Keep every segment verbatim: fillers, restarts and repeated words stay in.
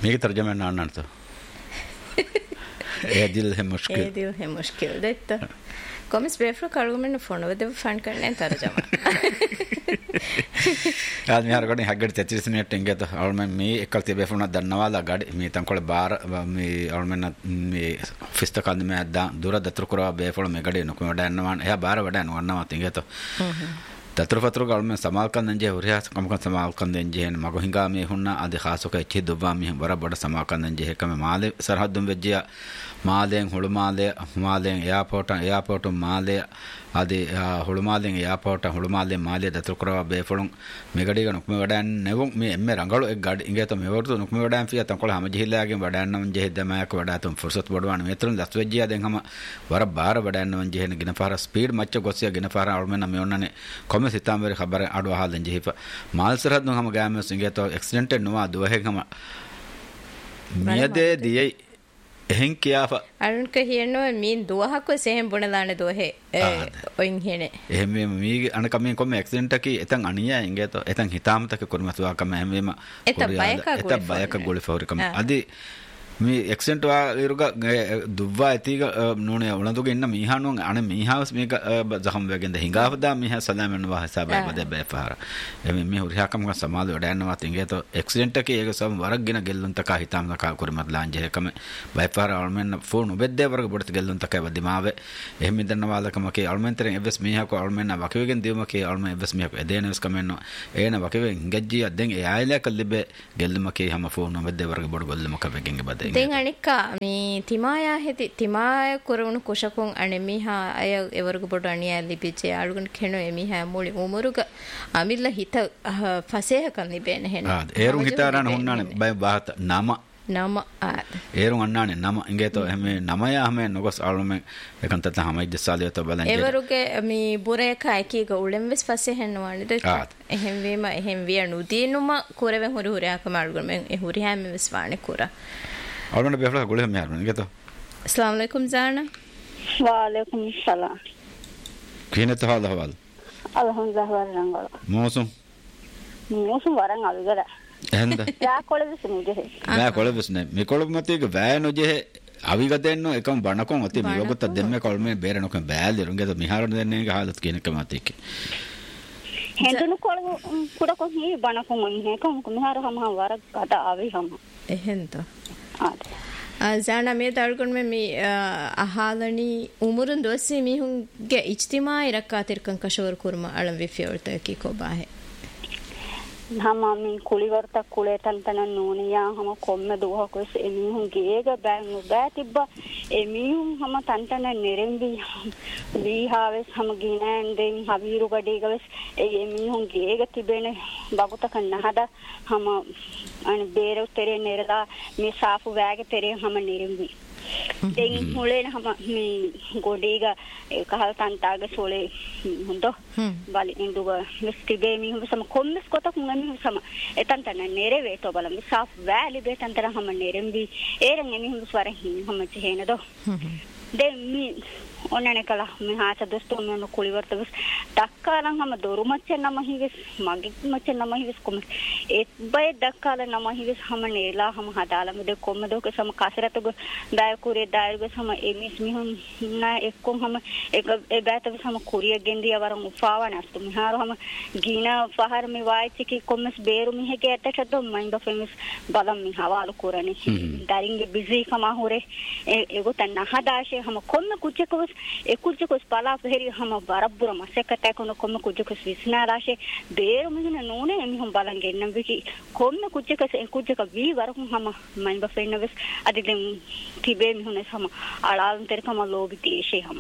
මේක තර්ජමා නන්නන්න තෝ ඒ දිල් है मुश्किल ඒ දිල් है मुश्किल දෙත්ත කොමිස් බේෆ්‍ර කරුගමන ෆෝන වෙද ෆන් කරන්නේ තර්ජමා ආද මෙහර ගඩේ හග්ගඩ තෙතිස් මිනිත් එංගත අවල්මන් මේ එකල් තිබේ ෆෝන දන්නවාලා ගඩ මේ තංකොල බාර මේ අවල්මන් මේ ෆිස්ත කන්ද මේ අද්දා දුර දතර කරවා බේ ෆෝන මේ ගඩේ නොකම වඩ යනවා එයා බාර වඩ යනවා තින්ගත දතර ෆතර ගල්මන් සමාල් කන්දන් ජේ හොරියාස් කමකන් සමාල් කන්දන් ජේ මග හිඟා මේ හුන්නා අද ખાસක එච්චි දුබ්බා මේ බර බඩ සමාල් කන්දන් ජේ කම මාලේ සරහද්දුම් වෙජ්ජියා මාලෙන් හොළුමාලේ මාලෙන් එයාපෝර්ට් එයාපෝර්ට් මාලේ ආදී හොළුමාලෙන් එයාපෝර්ට් හොළුමාලෙන් මාලේ දතර කරවා බේ ෆෝන මේ ගඩේ නොකම වඩ නෙවුම් මේ එම්මේ රංගලෝ එක් ගඩ ඉංගත මේ වර්තු නොකම වඩ ෆියා තංකොල හැම ජිහිලාගෙන් වඩ යන්නම් ජේ දමයක් වඩ අතුම් ෆුර්සත් බඩවන මෙතරන් දස් වෙජ්ජියා දැන් හැම වර බාර වඩ යන්නම් ජේ ගින පාර ස්පීඩ් මච්ච ගොසියා ගින පාර අවල්මන මේ ඔන්නනේ කොම සිතාම් වෙර ખબર අඩව හාලෙන් ජේ මාල් සරහත් නො හැම ගෑම සිංගත ඇක්සිඩන්ට් නොවා දුවහෙන් හැම මියදේ දියයි එහෙන් කියාප අරුන් කහියනෝ මීන් දුවහක සෙහෙන් බොනලානේ දුවහේ ඔයින් හේනේ එහෙම මේ අනකමෙන් කොම ඇක්සිඩන්ට් එකේ එතන් අනියා ඉංගේතෝ එතන් හිතාමතක කුරුමතුවා කම හැමෙම එත බයක එත බයක ගොලි ෆවරිකම අදි මේ ඇක්සිඩන්ට් වා ඉරුග දුව්වා ඇතිග නෝනේ උලඳුගෙ ඉන්න මීහානුන් අනේ මීහාවස් මේක ජහම් වගෙන්ද හිඟාවදා මීහා සලාමෙන් වා හසබ බද බෑපාර එමෙ මේ හුරියාකම සමාද වඩ යනවා තින්ගේතෝ ඇක්සිඩන්ට් එකේ ඒක සම වරක්ගෙන ගෙල්ලුන් තක හිතාම තක කුරුමත් ලාංජේකම බෑපාර අල්මෙන් ෆෝන් උබෙද්දේ වරක බොඩත ගෙල්ලුන් තක වදිමාවේ එහෙම ඉදන්න වාලකමකේ අල්මෙන්තරෙන් එවස් මීහාකෝ අල්මෙන් වකවෙගෙන් දියුමකේ අල්මෙන් එවස් මීහාකෝ එදේනස් කමෙන්නෝ ඒන වකවෙන් ගජ්ජිය දෙන් ඒ ආයලා කල්ලිබේ ගෙල්ලුමකේ හැම ෆෝන් උබෙද්දේ වරක බොඩ ගොල්ලමක වෙගෙන් බද දෙන් අනිකා මේ තිමායා හෙති තිමාය කුරුණු කුෂකුන් අනේ මිහා අය එවරුග පොඩ අනියා ලිපිචේ අලුගන් කෙනෝ එමිහා මුලි උමරුග අමිල්ල හිත ෆසේහ කන් ලිබේන හෙන ආ ඒරුන් හිතාරන හොන්නානේ බය බාත නම නම ආද ඒරුන් අන්නානේ නම ඉංගේතෝ එමෙ නමය හැම නොගස් අලුමෙ එකන් තත හැමයි දසාලියත බලන් එවරුගේ මේ බුරේක එකීග උලෙන් වෙස් ෆසේහෙන් වණිද එහෙම් වීම එහෙම් විය නුදීනුම කුරවෙන් හොරු හුරයාකම අලුගන් මෙන් ඒ හුරි හැම වෙස් වානේ කුරා අවුරුන බෙෆලා ගොලෙ මෙහර නිකතෝ अस्सलाम वालेकुम जाना वालेकुम सलाम किने तो हाल हवाल अल्हम्दुलिल्लाह वरंगल मौसम मौसम वरंगल गरा එහෙන්ද යා කොළඹ සුමුජේ නෑ කොළඹ නෑ මේ කොළඹ මතේක වෑනොජේ අවිගදෙන්නෝ එකම බණකොන් ඔතේ මියගොත දෙන්නේ කොළඹේ බේරනකො බෑලිරුන්ගේ මිහාර දෙන්නේ ගහලත් කියනක මතේක හෙන්දුණු කොළඹ කුඩකොන් හි බණකොන් මොන්නේ කොම් මිහාර හම වරක් අත ආවේ හම එහෙන්ද ආද जाना मे तळगुण में मी अहालनी उमुरुन दोसी मी हुंगे इज्तिमा इरक्का तिरकन कशोर कुर्मा अलम विफियोर्त की को बाहे हम मी कुलिवर्त कुले तंतन नोनिया हम कोम्म दुहा कोस एमी हुं गेग बैग बैतिब्ब एमी हुं हम तंतन नेरेंबी वी हावेस हम गिनैन देन हवीरु गडीगवेस एमी हुं गेग तिबेने बाबुत कन्नहदा हम अन बेरो तेरे नेरदा मी साफ वैग तेरे हम नेरेंबी देन होले हम मी गोडीगा कहल तंतागे सोले हुंदो बाली इंदुगा मिस्तिबे मी हम सम कोम्मस Kotak ngami sama etantana nere veto balam saaf valley betantara हम नेरेंबी एरंग एमी हम swara hin हम chehena do de mi onane kala mi haasa dosto me kuliwarta ves dakkalan हम doru macce nama hives mage macce nama hives kom et bay dakkala nama hives हम nela हम hadala me de kom do ke sam kasratu go dai kure dai go sam emis mi hon na ekkom हम ek e bata ves हम kuriya gendiya waran ufawa nastu mi haru हम gina fahar me waichi ki kommes beru mi hege atta do mind of emis balam mi hawalu kurani daringe busy kama hore ego tanna hadashe हम komme kuche ko e kuche ko pala feri हम barabbura masekata kono komme kuche ko visna rashe beru mi na none mi hum balange nambi komme kuche ko e kuche ko vi waru हम mind of emis adiden tibe mi hune sama alalun ter kama lobi deshe हम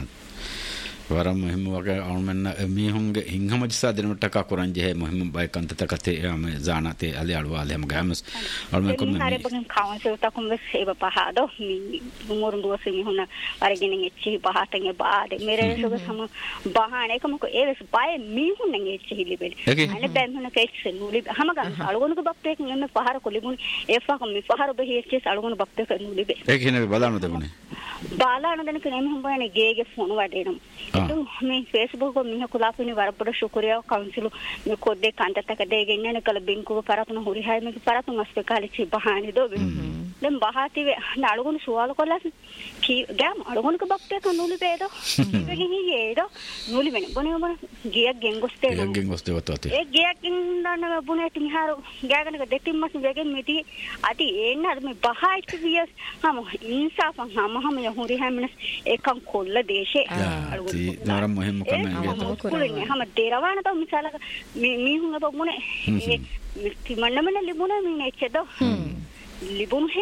वरम मुहिम वगे अल्मन मी होंगे हिंगम जसा दिन टका कुरन जे मुहिम bye कंत तकते हम जानाते अले अड़वाले हम गमस अल्मन को सारे बगन खावन से तकम सेव पहादो मी मोरन दोस मी होना अरगिन एची पहातंगे बादे मेरे सो सम बहाने कम को एवस बाय मी हुनंगे एची हिलिबे अने बैम हुन के एची नुली हम गन अलगोन को बक्ते में पहाड़ को लिबुन एफा को मी पहाड़ बे एची अलगोन बक्ते को नुली बे एक हिने बलानो देबने බාලාන දෙනක නෙමෙයි හම්බන්නේ ගේගේ ෆෝන් වඩේනම් මේ Facebook එක මිහ කුලාපිනි වරපොඩ ශුක්‍රියාව කවුන්සිල් මේ කොද්දේ කන්ටතක දෙගෙන ඉන්න කල බින්කුව පරතුන හුරි හැයි මේක පරතුන අස්පේ කාලේ චි බහානි දෝ දැන් බහාති වේ නඩගුණ සුවාල කොල්ලස් කී ගෑම් අඩගුණක බක්ටේ කනුලි බේද ඉතින් හීයේද නුලි වෙන බොනේ බොන ගියක් ගෙන්ගොස්තේ ගියක් ගෙන්ගොස්තේ වතෝතේ ඒ ගියක් ඉන්නන බොනේ තිහාර ගෑගනක දෙතිම්මස් වෙගෙන් මිටි අති එන්න මේ බහායිට වියස් හම ඉන්සාෆන් හම හම යහුරි හැමනස් ඒකම් කොල්ල දේශේ අඩගුණ නාරම් මොහෙම කමෙන් හම දේරවාන තව මිසාලක මේ මීහුන් අප මොනේ ඒ තිමන්නමන ලිබුණ මේ නෙච්චද libun he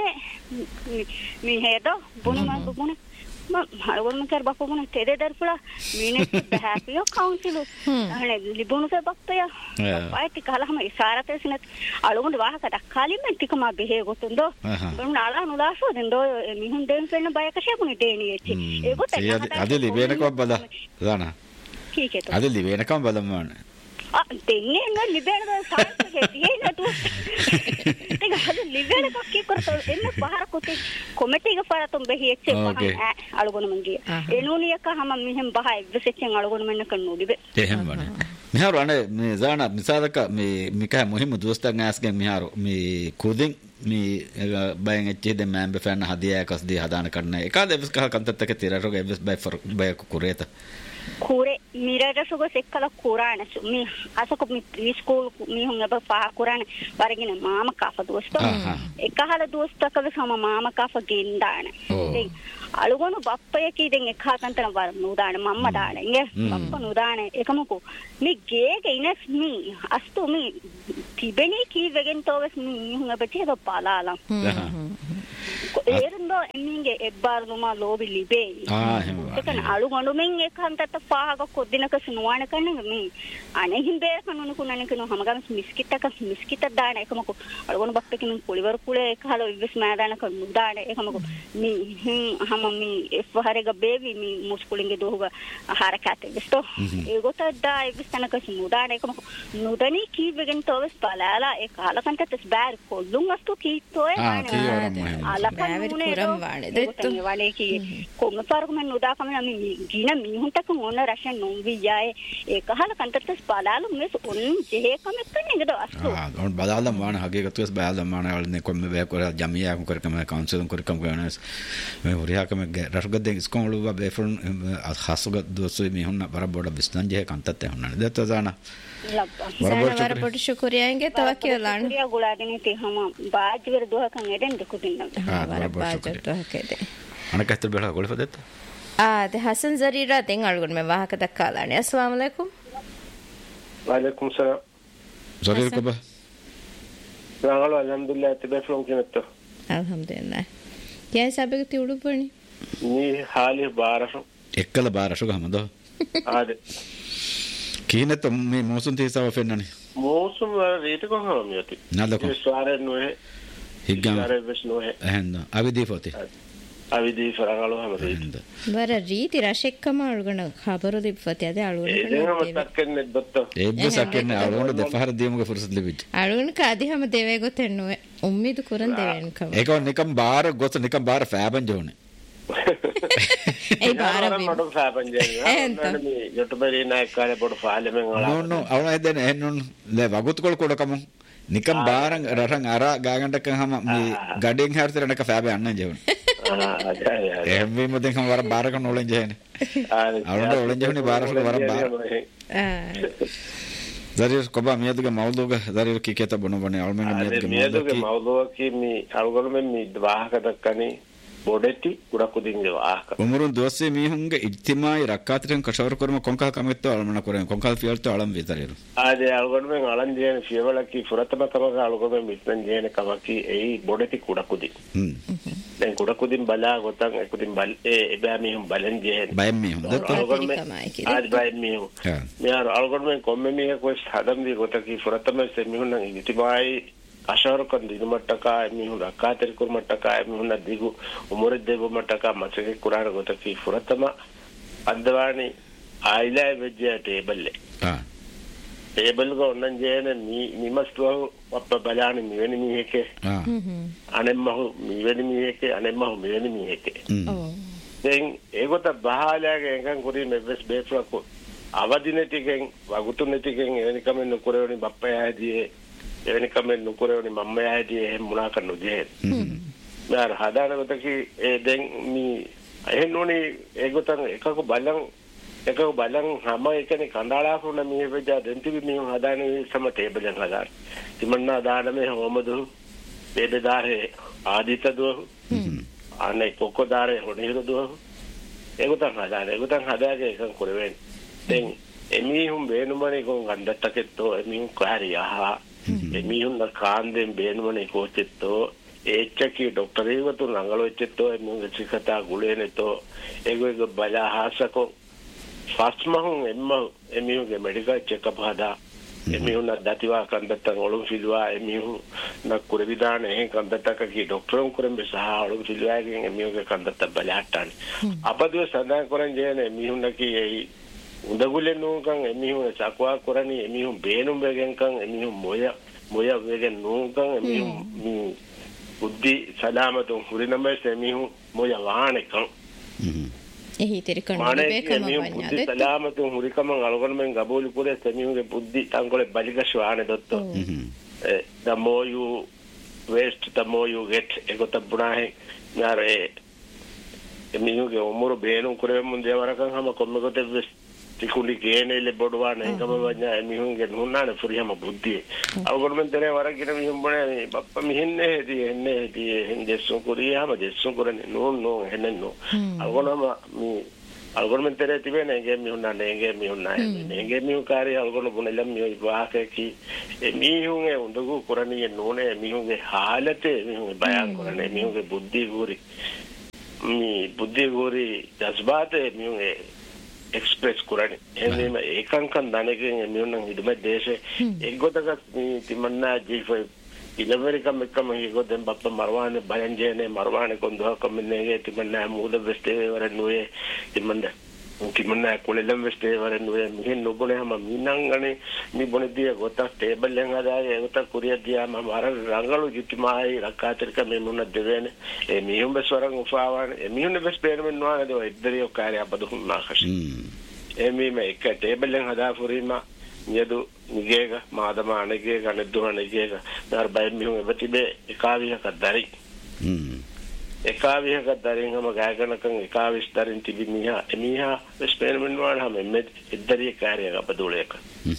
mi he do bunu ma bunu ma hargon kar bapo bunu tede dar pula mine happy o council ane libun se bakta ya paiti kala hama isara te sinat alugun waha kada kali men tikama behe gotundo bunu nala nulaso dendo mihun den fenna baya kashe bunu deni echi ego te ade libena ko bala dana ठीक है तो ade libena ko bala man आ देंगे ना लिबेड़ का साथ के दिए ना तू ठीक है तो लिबेड़ का क्या करता है इन्हें बाहर को ते कमेटी का पारा तुम बही एक से बाहर आलगोन मंगी इन्होंने का हम हम बाहर वैसे चंग आलगोन में न करनो लिबे ये हम बने मिहारो आने मैं जाना मिसाल का मैं मिका मुहिम दोस्त गास के मिहारो मैं खुदिंग मैं बायंग चीज़ मैं बेफान हदिया कसदी हदान करना एक आधे बस कहा कंतर तक तेरा रोग बस बाय फर बाय को कुरेता कुरे मेरा रसों को सेकला कुरान मी आसा को मी स्कूल मी होंगे बस पाह कुरान बारे की ना मामा काफा दोस्तों एक कहा दोस्त कभी हम मामा काफा गेंदा है අලුගොන බප්පය කී දෙන් එක හතන්තර වර නුදාන මම්ම දාන ඉන්නේ බප්ප නුදාන එකමකෝ මේ ගේක ඉනස් මී අස්තු මී තිබෙනි කී වෙගෙන් තෝවස් මී හුඟ බෙතේ බපාලාලා ඒරන්දෝ එමින්ගේ එබ්බාර දුමා ලෝබි ලිබේ ආ එහෙම ඒකන අලුගොන මෙන් එක හන්තත පාහක කොද්දිනක සුනුවාන කන්නේ මේ අනේ හින්දේ කනුන කුනන කන හැමගම මිස්කිට්ටක මිස්කිට දාන එකමකෝ අලුගොන බප්පේ කින් පුලිවර කුලේ එක හල විවස් මෑදාන කනු දාන එකමකෝ මී මම්මි එෆහරේග බේබි මි මුස්කුලින්ගේ දෝහුග හරකate විස්තෝ ඒගොත දා ඉවිස්තනක සමුදාන එකම නුදනි කීවෙගෙන් තවස් පලාලා ඒ කාලකන්තස් බෑර් කොල්ලුන් අස්තු කීතෝය අලකන්නුනේ පුරම් වානේ දෙත්තු වලේ කී කොම පාරක මන් නුදා කම මි ගින මිහුන්ටක මොන රෂන් නොවියයි ඒ කාලකන්තස් පලාලු මෙස් ඔන් ජෙහෙකම කන්නේද අස්තු ආ ඔන් බදාලම් වාන හගේකතුස් බදාලම් වාන වලනේ කොම බෑකොර ජමියා කරකම කවුන්සිලන් කරකම ගනස් මේ හොරියා kama rashgadde iskolu ba befun khasuga dosu mi honna baraboda bistan je kantat te honna detta zana baraboda shukriyange tawakki lan shukriya guladini te hama baajwer doha kan eden dekutinna baraboda doha kede anakastur bela golfa detta ah de hasan zarira den algun me wahaka dakkalani assalamu alaikum wa alaikum salam zarir ko ba rangalo alhamdulillah tebe from kinatto alhamdulillah क्या साबे के उड़ू पड़नी नी हाल ही बारह एकल बारह का हम दो आदे कीने तो मैं मौसम थी सब फिर नहीं मौसम रेट को हम याती ना देखो स्वारे नो है हिग्गा स्वारे बस नो है हैं अभी दी होती अभी दी फरागलो हम रेट बर रीति राशेक्कम अळगण खबरो दिपते अदे अळगण इदे हम तक्कने दत्तो एब्बे सक्कने अळगण දෙපාර දීමුගේ ෆුර්සත් ලැබිච්ච අळगण කාදී හැම දෙවේ ගොතෙන්නෝ උම්මීද කුරන් දෙවෙන් කව ඒක නිකම් බාර ගොත නිකම් බාර ෆෑබන් ජෝනේ ඒ බාර මඩ ෆෑබන් ජෝනේ මේ යොටබරේ නායක කාලේ පොඩ ෆාලෙමෙන් වල නෝ නෝ අවුන හදන එන්නොන් ලේ වගුත් කොල කොඩකම නිකම් බාර රරන් අර ගාගන්ඩක හැම මේ ගඩෙන් හැරතරනක ෆෑබන් අන්න ජෝනේ එම්බි මොදෙන් කම වර බාරක නෝලෙන් ජේනේ අවුන නෝලෙන් ජෝනේ බාරක වර බාර Zarir koba miyaduga mawduga zarir ki keta bono bone almen miyaduga miyaduga mawduga ki mi algolmen mi dwahaka dakkani bodeti kurakudinge wahaka umurun dosse mi hunge ijtimai rakkatrian kashawar korma konka kametto almana koren konka fialto alam vitariru ade algolmen alan jene fiewala ki furatama kamaga algolmen mitnan jene kamaki ei bodeti kurakudi hm den kurakudin bala gotan ekudin bal e eba mi hum balen jene bayam mi hum datta algolmen ade bayam mi hum mi ar algolmen komme mi ko sadam di gotaki furatama se mi hunna ijtimai ashar kan dinu mattaka mi hun rakkater kur mattaka mi hun digu umure debu mattaka masake kurara gotaki furatama addawani aila vejja table ha table go onnan jene mi mi mastu appa balani mi weni mi heke ha anemma mi weni mi heke anemma mi weni mi heke oh දැන් ඒකට බහාලයාගේ එකන් කුරි මෙවස් බේෆ්‍රකෝ අවදින ටිකෙන් වගුතුන ටිකෙන් එවැනි කමෙන් නුකරවනි බප්පයාදී එවැනි කමෙන් නුකරවනි මම්මයාදී එහෙම මුලා කරනු දෙහෙ මර හදානකට කි ඒ දැන් මේ එහෙනෝනේ ඒකට එකක බලන් එකක බලන් හැම එකනේ කණ්ඩාලා කුණ මේ වෙජා දෙන්තිවි මේ හදානේ සම ටේබල් එක හදාන තිමන්නා දානමේ හොමදු වේදදාරේ ආදිතදෝ අනේ කොකොදාරේ හොනිරදෝ ඒකට හදාන ඒකට හදාගේ එකන් කරවෙන් දැන් එමිහුම් බේනුමනේ කොන් ගන්දත්තකෙත්තෝ එමිහුම් කාරියා එමිහුම් කාන්දෙන් බේනුමනේ කොච්චෙත්තෝ ඒච්චකි ડોක්ටර් ඒවතු නංගලොච්චෙත්තෝ එමිහුම් සිකතා ගුලේනෙතෝ ඒගොල්ල බලාහසකෝ ෆස්මහුම් එම්ම එමිහුම්ගේ මෙඩිකල් චෙක්අප් හදා එමිහුම් දතිවා කන්දත්තන් ඔලුම් ෆිලුවා එමිහුම් නක්කුර විදාන එහෙන් කන්දත්තක කි ડોක්ටරම් කරන් බසහ ඔලුම් ෆිලුවාගෙන් එමිහුම්ගේ කන්දත්ත බලාට්ටාන අපදිව සඳහන් කරන් ජේන එමිහුම් නකි ඒ උදගුලෙන් නෝකන් එමිහුම් චක්වා කරණි එමිහුම් බේනුම් වෙගෙන් කන් එමිහුම් මොය මොය වෙගෙන් නෝකන් එමිහුම් බුද්ධි සලාමතුන් හුරිනමස් එමිහුම් මොය වාණකන් එහි තිරකන බේකම බුද්ධි සලාමතුන් හුරිකම අලගොනමෙන් ගබෝලි පුරේ එමිහුම්ගේ බුද්ධි තංගොලේ බලිගස් වාණ දොත්තෝ the more you waste the more you get එගොත බුණාහේ නාරේ එමිහුම්ගේ උමුරු බේනුම් කරේ මුන් දේවරකන් හැම කොම්මකට තිකුලි ගේනෙල බොඩවාන එකම වඥා එමිහුන්ගේ නුන්නාන ෆුරියම බුද්ධිය අවගොල්මෙන් දරේ වරකින මිහුම් බොනේ බප්පා මිහින්නේ හෙදී එන්නේ හෙදී හෙන්දෙස්සු කුරියාම දෙස්සු කරන්නේ නෝ නෝ හෙන්නෝ අවගොල්ම මේ අවගොල්මෙන් දරේ තිබෙන්නේ ගේ මිහුන්නා නේ මිහුන්නා නේ මිහු කාර්ය අවගොල්ම බුනෙලම් මිහු වාකකි එමිහුන්ගේ උඳගු කරන්නේ නෝනේ එමිහුන්ගේ හාලතේ එමිහුන්ගේ බයන් කරන්නේ එමිහුන්ගේ බුද්ධි ගෝරි මේ බුද්ධි ගෝරි ජස්බාතේ එමිහුන්ගේ एक्सप्रेस कुरानी एने में एकांकन दाने के म्यूनंग इधमे देश एक गोतक तिमन्ना जीफ इलेवरी का मिक्कम ही गो दें बाप मरवाने बयंजे ने मरवाने को दो कमिने के तिमन्ना मूड वेस्टे वरे नुए तिमन्ना तिमन्ना कोलेलम वेस्टे वरे नुए मिहिन नुबुने हम मीनंगने मी बुने दिए गोता टेबल लेंगा जाए गोता कुरिया दिया हम हमारा रंगलो जितमाई रखा तिरका में मुन्ना देवेने ए मिहुं बेसवरंग उफावान ए मिहुं ने बेस्पेर में नुआ दो इधरियो कार्य बदुम नाखश ए मी में एक टेबल लेंगा जा फुरीमा यदु निगेगा मादमा निगेगा निदुहा निगेगा दार बाय मिहुं बतिबे एकाविह का दरी एकाविह का दरी हम गायकनकं एकाविश दरिन तिबिनिहा एमिहा बेस्पेर में नुआ हम में इधरियो कार्य का बदुलेक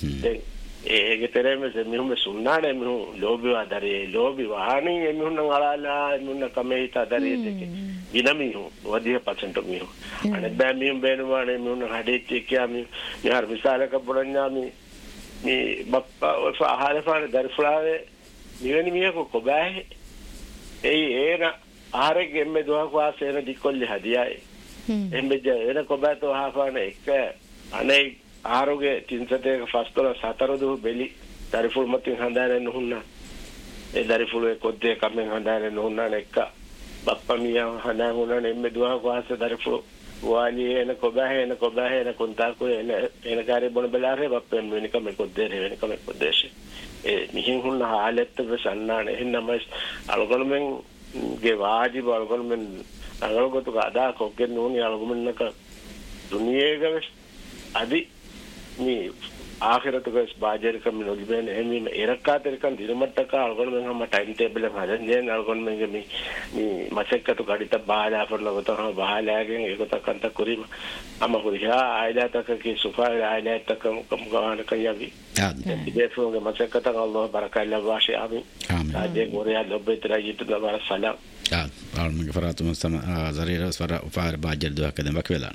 ඒගේ තරෙම මිහුම සුන්නානේ මිහු ලෝභිවා දරේ ලෝභි වහණි මිහුන ngalaලා මිහුන කමේත දරේ දෙක විනමිහු වදිය පසෙන්ට මිහු අනේ බෑ මිහු බේනවානේ මිහුන හදෙච්ච කියා මි යාර විසාලක පුරඤ්ඤා මි මේ බප්පා ඔස ආහාර පාන දර්ෆලාවේ නිවෙනි මියක කොබෑ ඒ ඒන ආහාරෙ ගෙම්මේ දුවක වාසේන දිකොල්ලි හදියයි එම්බෙජ එන කොබෑතෝ ආහාරන එක අනේ ආරෝගේ තින්සතේක ෆස්තොල සතරදු බෙලි දරිෆුල් මතින් හඳාරෙන්න නුන්නා ඒ දරිෆුලේ කොද්දේ කමෙන් හඳාරෙන්න නුන්නා නෙක්ක බප්පමියා හඳා හුනන එම්මේ දුවා වාස දරිෆුල් වාලි එන කොබෑ එන කොබෑ එන කොන්තාකෝ එන එන කාර්ය බොන බලාරේ බප්පෙන් වෙනික මේ කොද්දේ වෙනික මේ කොද්දේශේ ඒ මිහින් හුන්න හාලෙත් වෙසන්නානේ එන්නම අලගොල්මෙන් ගේ වාජි බලගොල්මෙන් අලගොතු කදා කොක්ගේ නෝනි අලගොල්මෙන්නක දුනියේග අදි මේ ආඛිරතක බාජර් කම නොලිබෙන එමි එරකාතරකන් දිරමට්ටක අලගොල්මෙන් හැම ටයිම් ටේබල් එක හදන් දෙන අලගොල්මෙන් මේ මේ මසෙක්කතු කඩිත බාලා ෆරලවත හම බාලාගෙන් ඒකත කන්ත කුරිම අම කුරියා ආයලාතක කි සුෆා ආයලාතක කම ගාන කයවි ඉදේෆෝගේ මසෙක්කත අල්ලාහ් බරකල්ලා වාෂි ආමි ආජේ ගෝරියා ලොබ්බෙතරා යිට දවර සලාම් ආ අල්මගේ ෆරාතුම සම zariira swara ufaar baajar duwa kadam bakwelan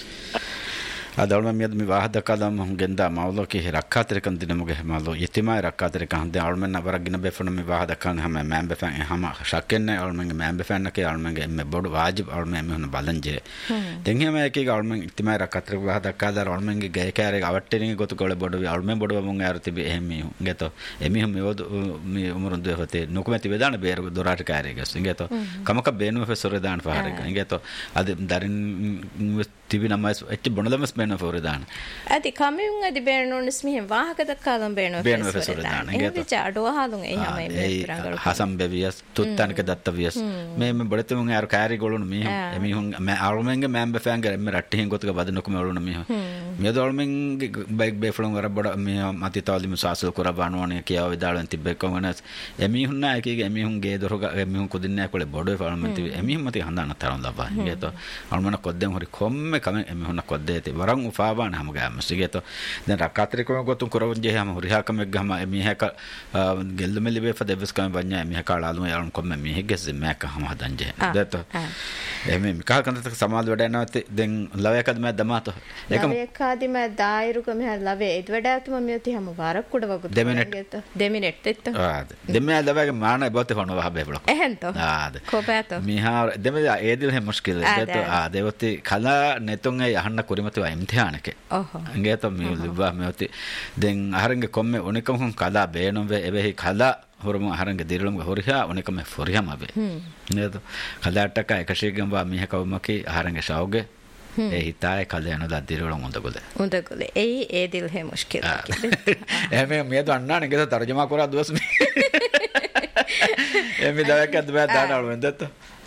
adawma miyad mi wahda kadam genda mawlo ki rakkatere kan dinamuge malo yetima rakkatere kan de almenna waragina befona mi wahda kan hama membe fan hama shakkenne almenge membe fan ke almenge me bodu wajib almen me hona balanje denhema ekige almen yetima rakkatere wahda kadar almenge gay kare avatteni gotu gole bodu almen bodu mun aru tibi ehmi geto emi hum yodu mi umurun de hote nukumeti vedana beru dorat kare ges geto kamaka benu fe sore dan fahare geto ad darin තිබි නමස් එච්ච බොනදමස් බේන ෆෝර දාන අදි කමියුන් අදි බේනෝනස් මිහෙන් වාහක දක්කාලම් බේනෝ බේනෝ ෆෙසොර දාන ඒ විච අඩෝ හාලුන් ඒ හැම මේ පිරංගල හසම් බෙවියස් තුත්තනක දත්තවියස් මේ මේ බඩතුන් යාර කාරි ගොළුන මිහ එමිහුන් මේ අරුමෙන්ගේ මෑම්බ ෆෑන්ගේ මේ රට්ටිහින් ගොතක බදනක මෙවලුන මිහ මේ දොල්මෙන්ගේ බයික් බේෆලුන් වර බඩ මේ මති තාලි මුසාසල් කර බානෝනේ කියාව විදාලෙන් තිබ්බේ කොමනස් එමිහුන් නායකගේ එමිහුන් ගේ දොරක එමිහුන් කොදින්නේ කොලේ බඩේ ෆාල්මෙන් තිබි එමිහුන් මති හඳාන තරම් ලබා ගේතෝ අරුමන කොද්දෙන් හොරි කොම්මේ කම එමිහුන් කොද්දේ ති වරන් උෆාබාන හැම ගාම සිගේතෝ දැන් රකාත්‍රිකම ගොතුන් කරවන්ජේ හැම හොරි හාකමෙක් ගම එමිහක ගෙල්ලමෙලි බේෆ දෙවස් කම බඤ්ඤා එමිහක ආලාලුම යාලුන් කොම්මේ මිහෙග්ගෙස් මේක හැම හදන්ජේ දතෝ එමෙ මිකා කන්දත සමාල් වැඩ නැවත දැන් ලවයකද මම දමාතෝ ඒකම ලවයකදී මම දායරුක මෙහ ලවේ එද වැඩාතුම මියති හැම වාරක් කුඩ වගු දෙමිනෙට් දෙමිනෙට් තෙත්ත ආද දෙමෙ ලවයක මාන බොත ෆොන වහ බේබල එහෙන්තෝ ආද කොපෑතෝ මිහා දෙමෙ ඒදිල් හැම මුස්කිල් දතෝ ආ දෙවති කලා neton ay ahanna kurimatwa imtihanake oho angeto mi libba meoti den aharange komme onikam hon kala beenombe ebehi kala hormu aharange dirilum horiha onikam foriham abe nedo kala taka ekashigam ba miha kawmaki aharange shauge e hitaye kala eno da dirilum undagole undagole ei e dil he mushkil eme medo annane geda tarjuma kora dos me eme davakad ba danalu endato